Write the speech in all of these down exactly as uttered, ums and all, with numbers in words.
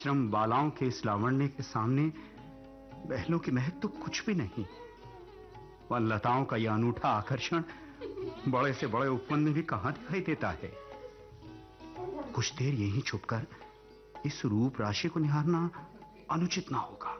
श्रम बालाओं के इस लावण्य के सामने बहलों की महक तो कुछ भी नहीं। वह लताओं का यह अनूठा आकर्षण बड़े से बड़े उपवन में भी कहां दिखाई देता है। कुछ देर यहीं छुपकर इस रूप राशि को निहारना अनुचित ना होगा।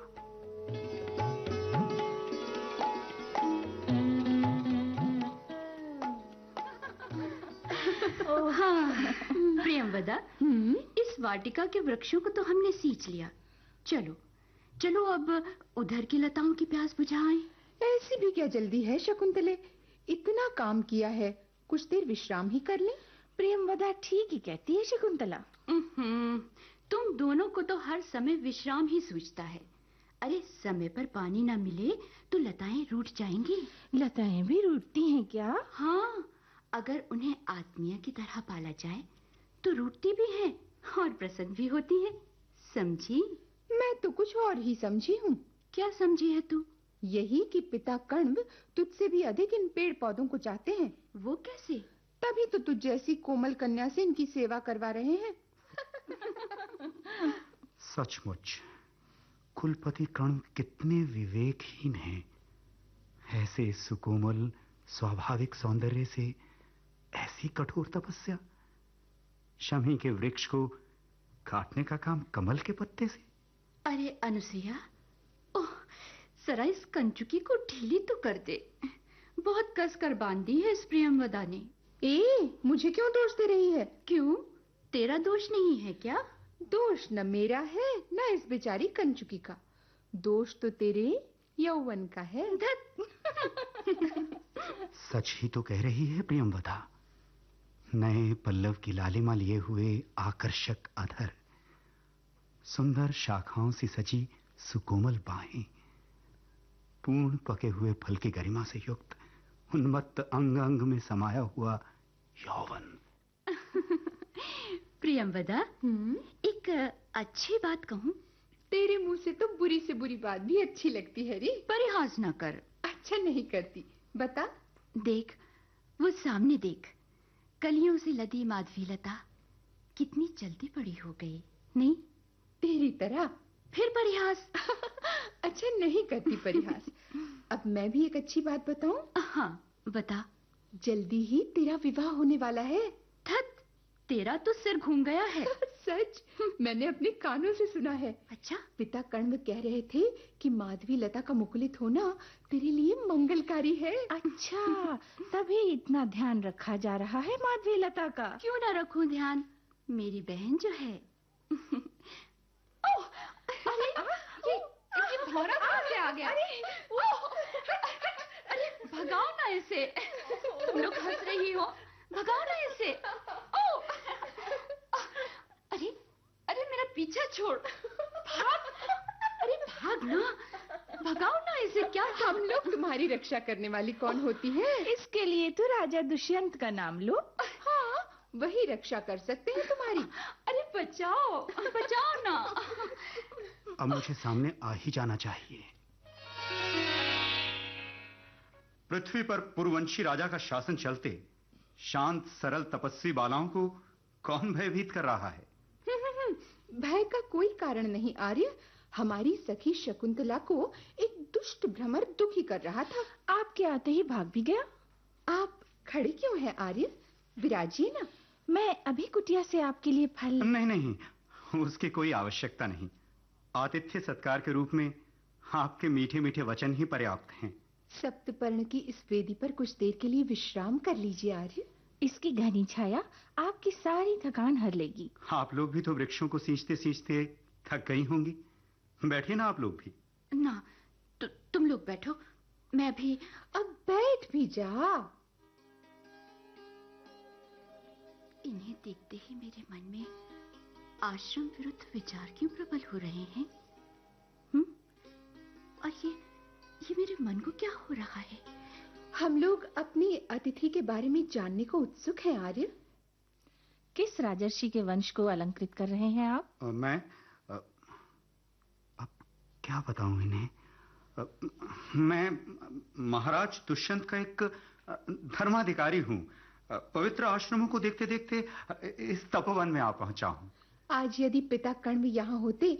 हाँ, प्रियंवदा, इस वाटिका के वृक्षों को तो हमने सींच लिया। चलो चलो अब उधर की लताओं की प्यास बुझाएं। ऐसी भी क्या जल्दी है शकुंतले? इतना काम किया है, कुछ देर विश्राम ही कर लें। प्रियंवदा ठीक ही कहती है शकुंतला। तुम दोनों को तो हर समय विश्राम ही सूझता है। अरे समय पर पानी ना मिले तो लताएं रूठ जाएंगी। लताएं भी रूठती हैं क्या? हाँ, अगर उन्हें आत्मीय की तरह पाला जाए तो रूठती भी हैं और प्रसन्न भी होती हैं। समझी? मैं तो कुछ और ही समझी हूँ। क्या समझी है तू? यही कि पिता कण्व तुझसे भी अधिक इन पेड़ पौधों को चाहते हैं। वो कैसे? तभी तो तुझ जैसी कोमल कन्या से इनकी सेवा करवा रहे हैं। सचमुच कुलपति कण्व कितने विवेकहीन हैं। ऐसे सुकोमल स्वाभाविक सौंदर्य से ऐसी कठोर तपस्या। शमी के वृक्ष को काटने का काम कमल के पत्ते से। अरे अनुसुईया, ओह, जरा इस कंचुकी को ढीली तो कर दे। बहुत कस कर बांधी है इस प्रियंवदा ने। ए, मुझे क्यों दोष दे रही है? क्यों, तेरा दोष नहीं है क्या? दोष न मेरा है न इस बेचारी कंचुकी का। दोष तो तेरे यौवन का है। सच ही तो कह रही है प्रियंवदा। नए पल्लव की लालिमा लिए हुए आकर्षक अधर, सुंदर शाखाओं से सजी सुकोमल बाहें, पूर्ण पके हुए फल की गरिमा से युक्त उन्मत्त अंग अंग में समाया हुआ यौवन। प्रियंवदा, एक अच्छी बात कहूं? तेरे मुंह से तो बुरी से बुरी बात भी अच्छी लगती है रे। परिहास ना कर। अच्छा नहीं करती, बता। देख, वो सामने देख, कलियों से लदी माधवी लता कितनी जल्दी बड़ी हो गई। नहीं तेरी तरह। फिर परिहास? अच्छा नहीं करती परिहास। अब मैं भी एक अच्छी बात बताऊं? हाँ, बता। जल्दी ही तेरा विवाह होने वाला है। धत, तेरा तो सिर घूम गया है। सच, मैंने अपने कानों से सुना है। अच्छा? पिता कण्व कह रहे थे कि माधवी लता का मुकुलित होना तेरे लिए मंगलकारी है। अच्छा, तभी इतना ध्यान रखा जा रहा है माधवी लता का। क्यों ना रखूं ध्यान, मेरी बहन जो है। ओह, अरे ये ये भौरा कहां से आ गया? अरे, अरे भगाओ ना इसे। तुम लोग हंस रही हो, भगाओ ना इसे। अरे अरे मेरा पीछा छोड़, भाग। अरे भाग ना, भगाओ ना इसे। क्या हम लोग तुम्हारी रक्षा करने वाली कौन होती है? इसके लिए तो राजा दुष्यंत का नाम लो। हाँ, वही रक्षा कर सकते हैं तुम्हारी। अरे बचाओ, बचाओ ना। अब मुझे सामने आ ही जाना चाहिए। पृथ्वी पर पूर्ववंशी राजा का शासन चलते शांत सरल तपस्वी बालाओं को कौन भयभीत कर रहा है? भय का कोई कारण नहीं आर्य। हमारी सखी शकुंतला को एक दुष्ट भ्रमर दुखी कर रहा था। आपके आते ही भाग भी गया। आप खड़े क्यों हैं आर्य? विराजिए ना। मैं अभी कुटिया से आपके लिए फल। नहीं नहीं, उसकी कोई आवश्यकता नहीं। आतिथ्य सत्कार के रूप में आपके मीठे मीठे वचन ही पर्याप्त हैं। सप्तपर्ण की इस वेदी पर कुछ देर के लिए विश्राम कर लीजिए आर्य। इसकी घनी छाया आपकी सारी थकान हर लेगी। आप लोग भी तो वृक्षों को सींचते सींचते थक गई होंगी। बैठिए ना आप लोग भी। ना, तु, तुम लोग बैठो, मैं भी। अब बैठ भी जा। इन्हें देखते ही मेरे मन में आश्रम विरुद्ध विचार क्यों प्रबल हो रहे हैं? हम्म? और ये ये मेरे मन को क्या हो रहा है? हम लोग अपनी अतिथि के बारे में जानने को उत्सुक हैं आर्य। किस राजर्षि के वंश को अलंकृत कर रहे हैं आप? आ, मैं आ, अब क्या बताऊं इन्हें? आ, मैं महाराज दुष्यंत का एक धर्माधिकारी हूं। पवित्र आश्रमों को देखते देखते इस तपोवन में आ पहुंचा हूं। आज यदि पिता कण्व यहाँ होते